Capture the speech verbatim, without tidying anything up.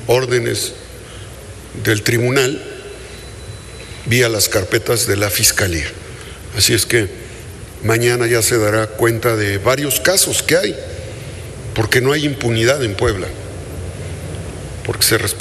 órdenes del tribunal vía las carpetas de la Fiscalía. Así es que mañana ya se dará cuenta de varios casos que hay, porque no hay impunidad en Puebla, porque se respeta